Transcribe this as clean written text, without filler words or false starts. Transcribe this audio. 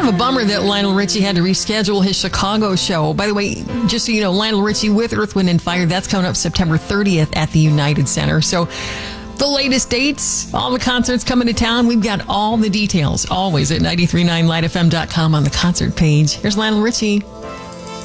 Kind of a bummer that Lionel Richie had to reschedule his Chicago show. By the way, just so you know, Lionel Richie with Earth, Wind & Fire, that's coming up September 30th at the United Center. So the latest dates, all the concerts coming to town, we've got all the details always at 939lightfm.com on the concert page. Here's Lionel Richie.